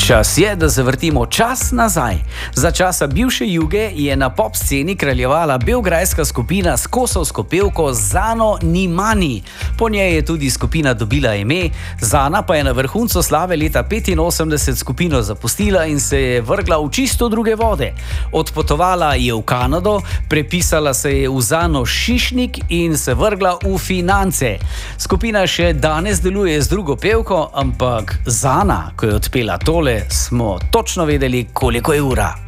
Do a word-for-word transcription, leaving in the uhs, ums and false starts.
Čas je, da zavrtimo čas nazaj. Za časa bivše Juge je na pop sceni kraljevala beograjska skupina s kosovsko pevko Zano Nimani. Po njej je tudi skupina dobila ime, Zana pa je na vrhuncu slave leta petinosemdeset skupino zapustila in se je vrgla v čisto druge vode. Odpotovala je v Kanado, prepisala se je v Zano Šišnik in se vrgla v finance. Skupina še danes deluje z drugo pevko, ampak Zana, ko je odpela tole, smo točno vedeli, koliko je ura.